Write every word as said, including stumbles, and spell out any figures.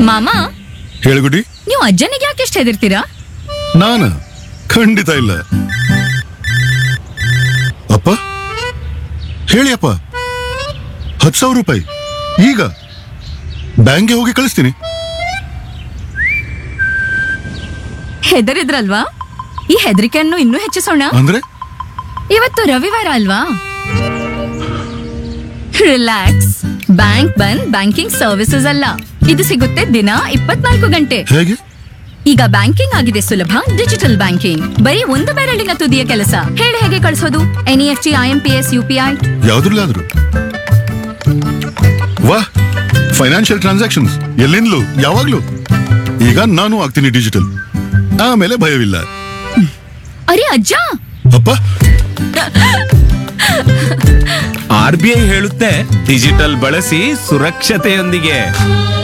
ಮಾಮ, ಹೇಳುಗುಡಿ. ನೀವು ಅಜ್ಜನಿಗೆ ಯಾಕೆ ಎಷ್ಟು ಹೆದರ್ತೀರಾ? ನಾನ ಖಂಡಿತ ಇಲ್ಲ. ಅಪ್ಪ ಹೇಳಿ ಅಪ್ಪ, ಹತ್ತು ಸಾವಿರ ರೂಪಾಯಿ ಈಗ ಬ್ಯಾಂಕ್ಗೆ ಹೋಗಿ ಕಳಿಸ್ತೀನಿ. ಹೆದರಿದ್ರಲ್ವಾ? ಈ ಹೆದರಿಕೆಯನ್ನು ಇನ್ನೂ ಹೆಚ್ಚಿಸೋಣ. ಅಂದ್ರೆ ಇವತ್ತು ರವಿವಾರ ಅಲ್ವಾ? ರಿಲ್ಯಾಕ್ಸ್. ಬ್ಯಾಂಕ್ ಬಂದ್ ಬ್ಯಾಂಕಿಂಗ್ ಸರ್ವಿಸಸ್ ಅಲ್ಲ, ಇದು ಸಿಗುತ್ತೆ ದಿನ ಇಪ್ಪತ್ನಾಲ್ಕು ಗಂಟೆ. ಹೇಗೆ? ಈಗ ಬ್ಯಾಂಕಿಂಗ್ ಆಗಿದೆ ಸುಲಭ. ಡಿಜಿಟಲ್ ಬ್ಯಾಂಕಿಂಗ್ ಬರೀ ಒಂದು ಬೆರಳಿನ ತುದಿಯ ಕೆಲಸ. ಹೇಳಿ ಹೇಗೆ ಕಳಿಸೋದು? NEFT, IMPS, UPI ಯಾವ್ದ್ರಲ್ಲಾದ್ರು. ವಾಹ್, ಫೈನಾನ್ಷಿಯಲ್ ಟ್ರಾನ್ಸಾಕ್ಷನ್ಸ್ ಎಲ್ಲಿಂದಲೂ ಯಾವಾಗ್ಲೂ. ಈಗ ನಾನು ಆಗ್ತೀನಿ ಡಿಜಿಟಲ್, ಆಮೇಲೆ ಭಯವಿಲ್ಲ. ಅರೆ ಅಜ್ಜ, ಅಪ್ಪ ಆರ್ ಬಿ ಐ ಹೇಳುತ್ತೆ ಡಿಜಿಟಲ್ ಬಳಸಿ ಸುರಕ್ಷತೆಯೊಂದಿಗೆ.